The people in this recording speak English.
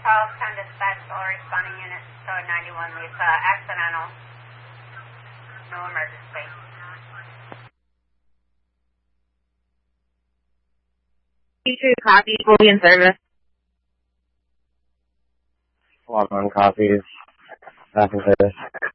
call, 10 dispatch, all responding units, so 91 leaves, accidental. No emergency. True copy, fully in service. Lock on copies. Back in service.